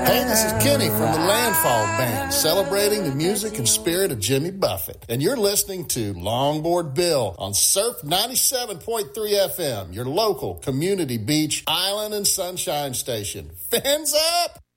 Hey, this is Kenny from the Landfall Band, celebrating the music and spirit of Jimmy Buffett. And you're listening to Longboard Bill on Surf 97.3 FM, your local community beach, island, and sunshine station. Fins up!